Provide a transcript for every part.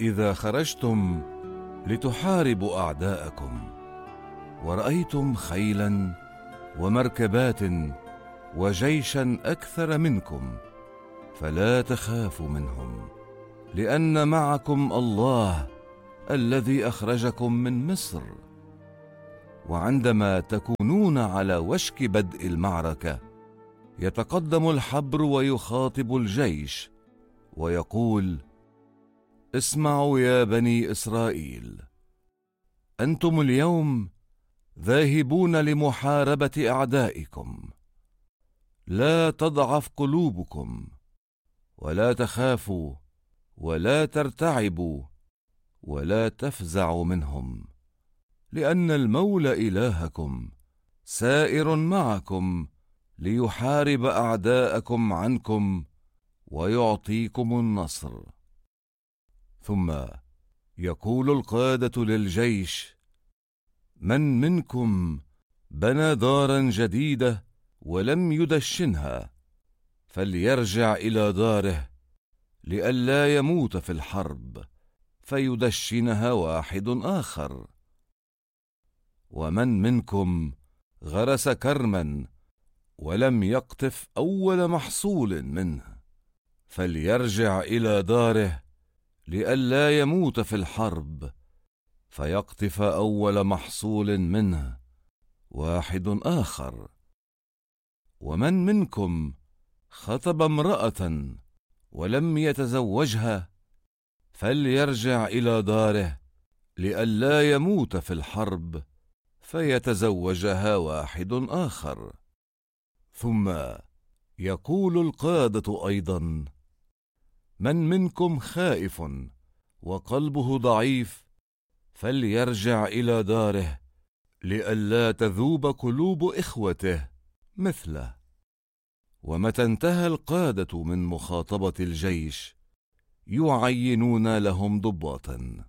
إذا خرجتم لتحاربوا أعداءكم ورأيتم خيلا ومركبات وجيشا أكثر منكم، فلا تخافوا منهم، لأن معكم الله الذي أخرجكم من مصر. وعندما تكونون على وشك بدء المعركة، يتقدم الحبر ويخاطب الجيش ويقول: اسمعوا يا بني إسرائيل، أنتم اليوم ذاهبون لمحاربة أعدائكم، لا تضعف قلوبكم ولا تخافوا ولا ترتعبوا ولا تفزعوا منهم، لأن المولى إلهكم سائر معكم ليحارب أعداءكم عنكم ويعطيكم النصر. ثم يقول القادة للجيش: من منكم بنى دارا جديدة ولم يدشنها، فليرجع إلى داره لئلا يموت في الحرب فيدشنها واحد آخر. ومن منكم غرس كرما ولم يقطف أول محصول منه، فليرجع إلى داره لئلا يموت في الحرب فيقطف أول محصول منه واحد آخر. ومن منكم خطب امرأة ولم يتزوجها، فليرجع إلى داره لئلا يموت في الحرب فيتزوجها واحد آخر. ثم يقول القادة أيضا: من منكم خائف وقلبه ضعيف، فليرجع إلى داره لئلا تذوب قلوب إخوته مثله. ومتى انتهى القادة من مخاطبة الجيش، يعينون لهم ضباطا.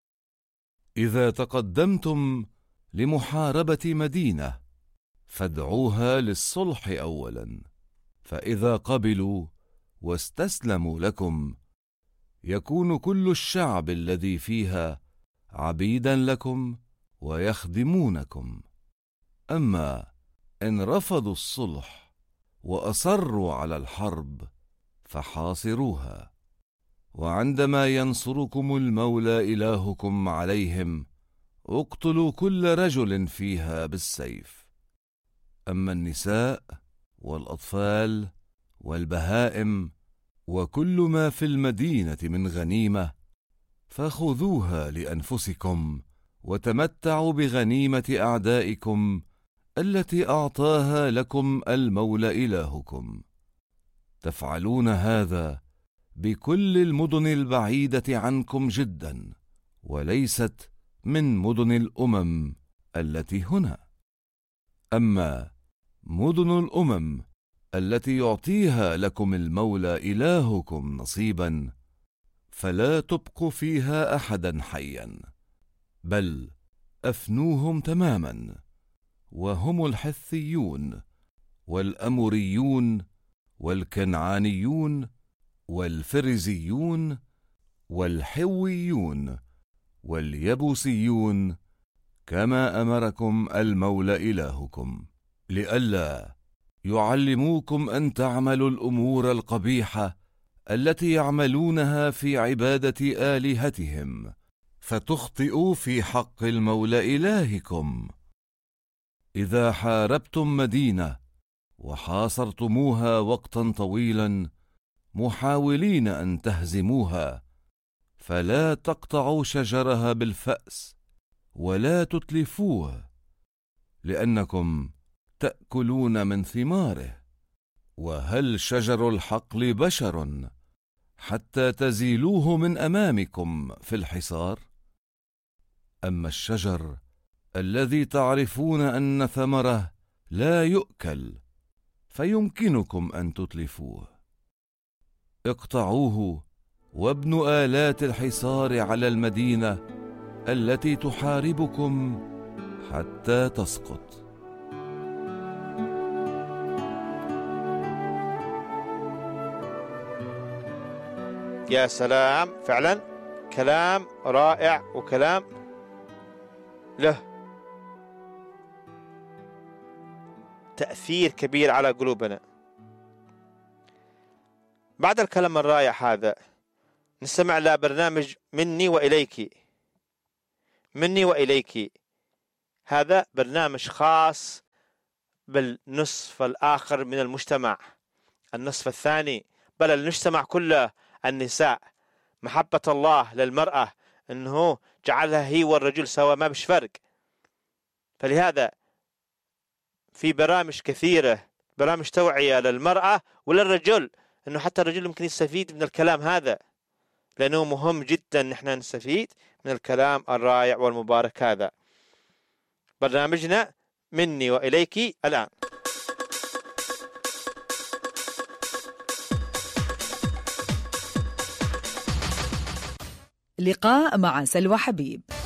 إذا تقدمتم لمحاربة مدينة، فادعوها للصلح أولا، فإذا قبلوا واستسلموا لكم، يكون كل الشعب الذي فيها عبيدا لكم ويخدمونكم. أما إن رفضوا الصلح وأصروا على الحرب، فحاصروها. وعندما ينصركم المولى إلهكم عليهم، اقتلوا كل رجل فيها بالسيف. أما النساء والأطفال والبهائم وكل ما في المدينة من غنيمة، فخذوها لأنفسكم وتمتعوا بغنيمة أعدائكم التي أعطاها لكم المولى إلهكم. تفعلون هذا بكل المدن البعيدة عنكم جدا، وليست من مدن الأمم التي هنا. أما مدن الأمم التي يعطيها لكم المولى إلهكم نصيبا، فلا تبقوا فيها أحدا حيا، بل أفنوهم تماما، وهم الحثيون والأموريون والكنعانيون والفرزيون والحويون واليبوسيون، كما أمركم المولى إلهكم، لئلا يعلموكم أن تعملوا الأمور القبيحة التي يعملونها في عبادة آلهتهم، فتخطئوا في حق المولى إلهكم. إذا حاربتم مدينة وحاصرتموها وقتا طويلا محاولين أن تهزموها، فلا تقطعوا شجرها بالفأس ولا تتلفوه، لأنكم تأكلون من ثماره. وهل شجر الحقل بشر حتى تزيلوه من أمامكم في الحصار؟ أما الشجر الذي تعرفون أن ثمره لا يؤكل، فيمكنكم أن تتلفوه. اقطعوه وابنوا آلات الحصار على المدينة التي تحاربكم حتى تسقط. يا سلام، فعلا كلام رائع وكلام له تأثير كبير على قلوبنا. بعد الكلام الرائع هذا نستمع لبرنامج مني وإليك. مني وإليك هذا برنامج خاص بالنصف الآخر من المجتمع، النصف الثاني، بل المجتمع كله، النساء. محبة الله للمرأة أنه جعلها هي والرجل سوا، ما بش فرق. فلهذا في برامج كثيرة، برامج توعية للمرأة وللرجل، أنه حتى الرجل ممكن يستفيد من الكلام هذا، لأنه مهم جدا نحن نستفيد من الكلام الرائع والمبارك هذا. برنامجنا مني وإليك الآن. لقاء مع سلوى حبيب.